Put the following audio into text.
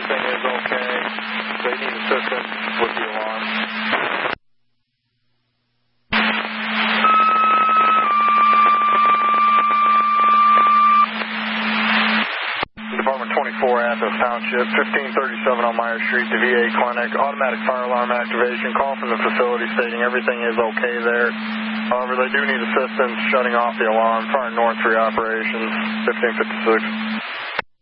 everything is okay. They need assistance with the alarm. Department 24, Athos Township, 1537 on Meyer Street, the VA clinic. Automatic fire alarm activation. Call from the facility stating everything is okay there. However, they do need assistance shutting off the alarm. Fire North 3 operations, 1556.